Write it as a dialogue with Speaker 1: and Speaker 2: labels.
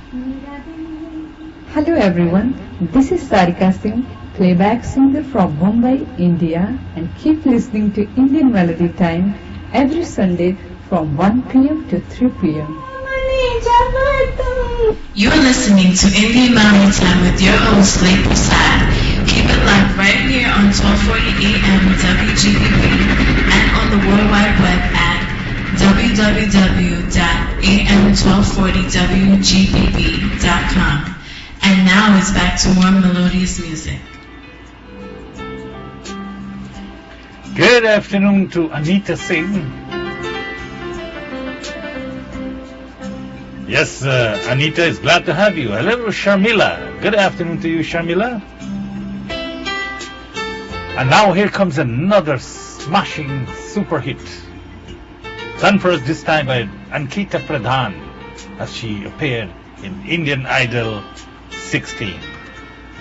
Speaker 1: Hello everyone, this is Sarika Singh, playback singer from Mumbai, India, and keep listening to Indian Melody Time every Sunday from 1 p.m. to 3 p.m.
Speaker 2: You're listening to Indian Melody Time with your host, Lee Prasad. Keep it live right here on 1240 AM WGBB and on the World Wide Web at www.am1240wgbb.com. And now it's back to more melodious music.
Speaker 3: Good afternoon to Anita Singh. Yes, Anita is glad to have you. Hello, Sharmila. Good afternoon to you, Sharmila. And now here comes another smashing super hit. Done for us this time by Ankita Pradhan as she appeared in Indian Idol 16.